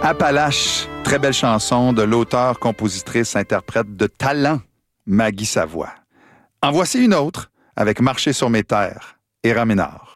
Appalache, très belle chanson de l'auteur, compositrice, interprète de talent, Maggie Savoie. En voici une autre avec Marcher sur mes terres et Raménard.